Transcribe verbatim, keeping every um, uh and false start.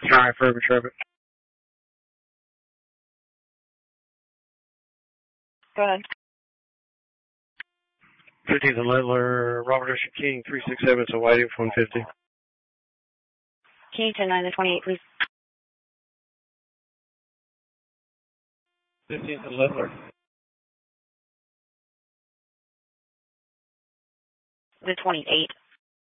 Sky for urban traffic. Go ahead. fifteenth and Littler, Robert Ocean King, three six seven, so waiting for one fifty. King, ten nine to twenty-eight, please. fifteenth and Littler. The twenty-eight.